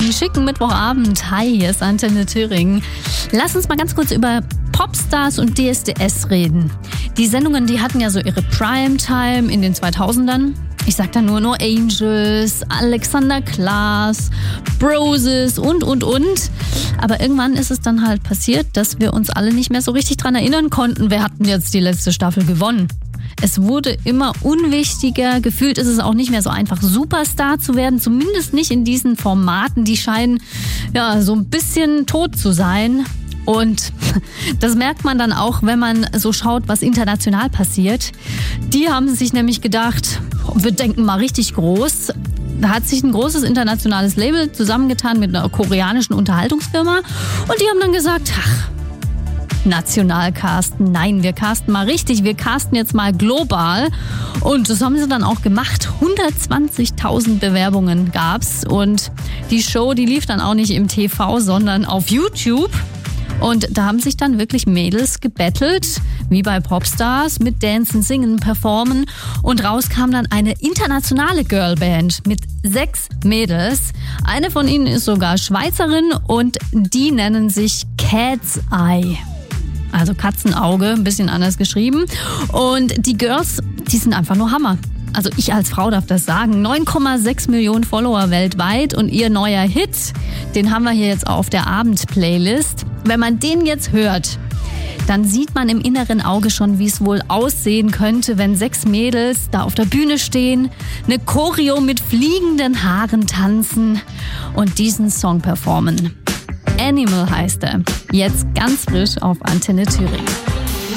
schicken Mittwochabend. Hi, hier ist Antenne Thüringen. Lass uns mal ganz kurz über Popstars und DSDS reden. Die Sendungen, die hatten ja so ihre Primetime in den 2000ern. Ich sag da nur No Angels, Alexander Klaas, Broses und. Aber irgendwann ist es dann halt passiert, dass wir uns alle nicht mehr so richtig dran erinnern konnten, wer hat denn jetzt die letzte Staffel gewonnen. Es wurde immer unwichtiger. Gefühlt ist es auch nicht mehr so einfach, Superstar zu werden. Zumindest nicht in diesen Formaten. Die scheinen ja so ein bisschen tot zu sein. Und das merkt man dann auch, wenn man so schaut, was international passiert. Die haben sich nämlich gedacht, wir denken mal richtig groß. Da hat sich ein großes internationales Label zusammengetan mit einer koreanischen Unterhaltungsfirma. Und die haben dann gesagt, national casten. Nein, wir casten mal richtig. Wir casten jetzt mal global. Und das haben sie dann auch gemacht. 120.000 Bewerbungen gab's. Und die Show, die lief dann auch nicht im TV, sondern auf YouTube. Und da haben sich dann wirklich Mädels gebettelt, wie bei Popstars, mit Dancen, Singen, Performen. Und raus kam dann eine internationale Girlband mit 6 Mädels. Eine von ihnen ist sogar Schweizerin und die nennen sich Cat's Eye. Also Katzenauge, ein bisschen anders geschrieben. Und die Girls, die sind einfach nur Hammer. Also ich als Frau darf das sagen. 9,6 Millionen Follower weltweit und ihr neuer Hit, den haben wir hier jetzt auf der Abend-Playlist. Wenn man den jetzt hört, dann sieht man im inneren Auge schon, wie es wohl aussehen könnte, wenn 6 Mädels da auf der Bühne stehen, eine Choreo mit fliegenden Haaren tanzen und diesen Song performen. Animal heißt er. Jetzt ganz frisch auf Antenne Thüringen.